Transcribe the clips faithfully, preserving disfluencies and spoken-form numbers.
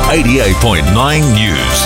eighty-eight point nine News.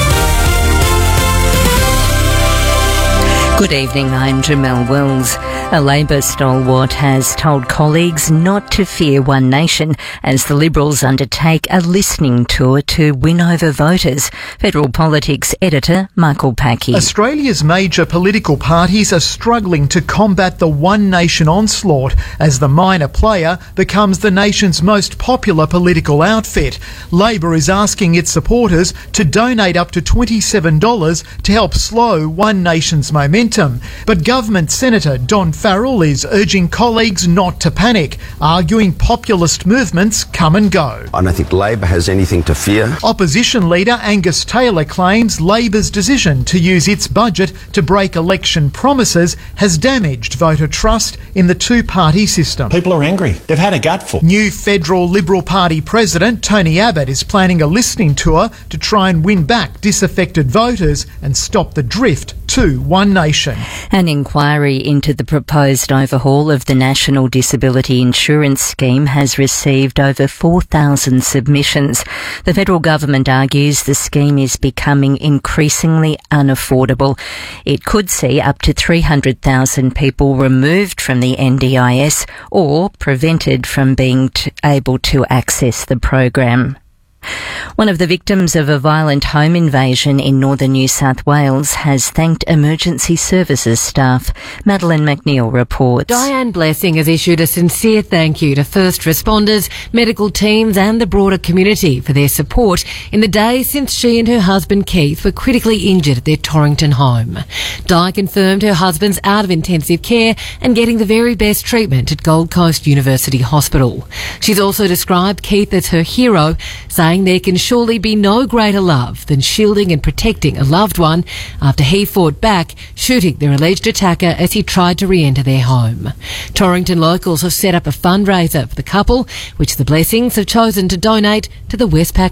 Good evening, I'm Jamelle Wills. A Labor stalwart has told colleagues not to fear One Nation as the Liberals undertake a listening tour to win over voters. Federal Politics editor Michael Packey. Australia's major political parties are struggling to combat the One Nation onslaught as the minor player becomes the nation's most popular political outfit. Labor is asking its supporters to donate up to twenty-seven dollars to help slow One Nation's momentum. But Government Senator Don Farrell is urging colleagues not to panic, arguing populist movements come and go. I don't think Labor has anything to fear. Opposition leader Angus Taylor claims Labor's decision to use its budget to break election promises has damaged voter trust in the two-party system. People are angry. They've had a gutful. New federal Liberal Party President Tony Abbott is planning a listening tour to try and win back disaffected voters and stop the drift to One Nation. An inquiry into the proposed overhaul of the National Disability Insurance Scheme has received over four thousand submissions. The federal government argues the scheme is becoming increasingly unaffordable. It could see up to three hundred thousand people removed from the N D I S or prevented from being t- able to access the program. One of the victims of a violent home invasion in northern New South Wales has thanked emergency services staff. Madeline McNeil reports. Diane Blessing has issued a sincere thank you to first responders, medical teams and the broader community for their support in the days since she and her husband Keith were critically injured at their Torrington home. Di confirmed her husband's out of intensive care and getting the very best treatment at Gold Coast University Hospital. She's also described Keith as her hero, saying there can surely be no greater love than shielding and protecting a loved one after he fought back, shooting their alleged attacker as he tried to re-enter their home. Torrington locals have set up a fundraiser for the couple, which the Blessings have chosen to donate to the Westpac